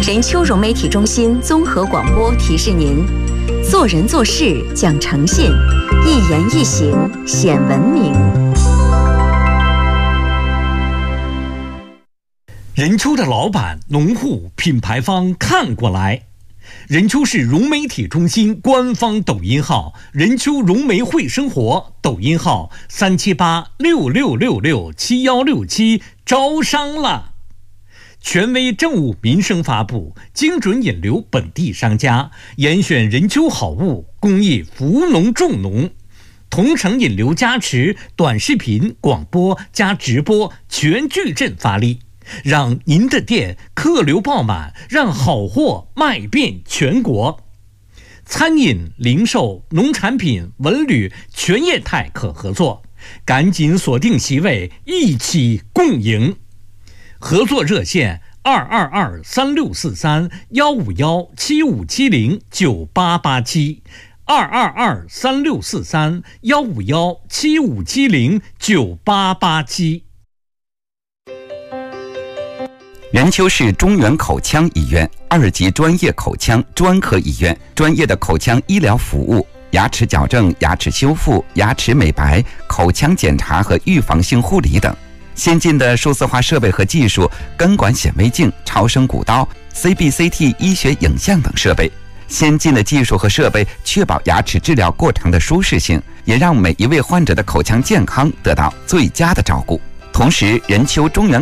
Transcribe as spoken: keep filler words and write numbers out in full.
任丘融媒体中心综合广播提示您：做人做事讲诚信，一言一行显文明。 任丘的老板、农户、品牌方看过来。任丘市融媒体中心官方抖音号任丘融媒会生活，抖音号三七八六六六六七幺六七，招商了。权威政务民生发布，精准引流本地商家，严选任丘好物，公益扶农助农，同城引流加持，短视频、广播加直播全矩阵发力，让您的店客流爆满，让好货卖遍全国。餐饮、零售、农产品、文旅全业态可合作，赶紧锁定席位，一起共赢。合作热线二二二三六四三幺五幺七五七零九八八七，二二二三六四三幺五幺七五七零九八八七。 任丘市中原口腔医院二级专业口腔专科医院，专业的口腔医疗服务，牙齿矫正、牙齿修复、牙齿美白、口腔检查和预防性护理等。先进的数字化设备和技术，根管显微镜、超声骨刀、C B C T 医学影像等设备。先进的技术和设备确保牙齿治疗过程的舒适性，也让每一位患者的口腔健康得到最佳的照顾。同时，任丘中原